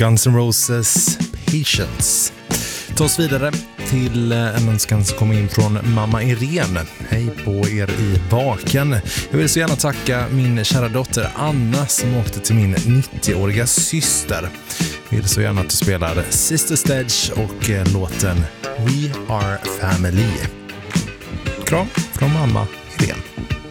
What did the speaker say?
Guns N' Roses Patience. Ta oss vidare till en önskan som kommer in från mamma Irene. Hej på er i baken. Jag vill så gärna tacka min kära dotter Anna som åkte till min 90-åriga syster. Jag vill så gärna att du spelar Sister Sledge och låten We Are Family. Kram från mamma Irene.